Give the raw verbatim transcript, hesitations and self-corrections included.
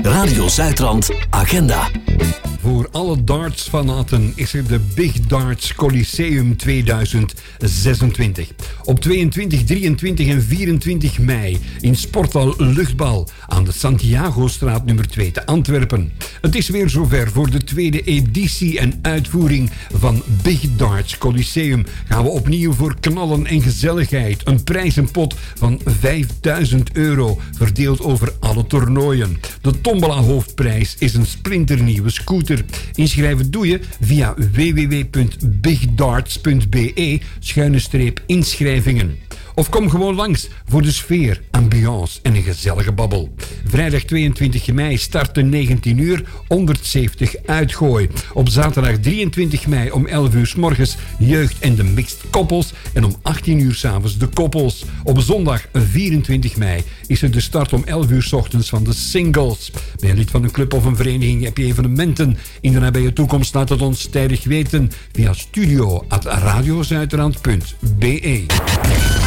Radio Zuidrand Agenda. Voor alle dartsfanaten is er de Big Darts Coliseum tweeduizend zesentwintig. Op tweeëntwintig, drieëntwintig en vierentwintig mei in Sporthal Luchtbal aan de Santiago-straat nummer twee te Antwerpen. Het is weer zover voor de tweede editie en uitvoering van Big Darts Coliseum. Gaan we opnieuw voor knallen en gezelligheid. Een prijzenpot van vijfduizend euro verdeeld over alle toernooien. De tombola hoofdprijs is een splinternieuwe scooter. Inschrijven doe je via w w w punt big darts punt b e schuine streep inschrijvingen. Of kom gewoon langs voor de sfeer, ambiance en een gezellige babbel. Vrijdag tweeëntwintig mei start de negentien uur honderdzeventig uitgooi. Op zaterdag drieëntwintig mei om elf uur 's morgens jeugd en de mixed koppels. En om achttien uur 's avonds de koppels. Op zondag vierentwintig mei is er de start om elf uur 's ochtends van de singles. Ben je lid van een club of een vereniging, heb je evenementen in de nabije toekomst? Laat het ons tijdig weten via studio at radiozuidrand punt b e.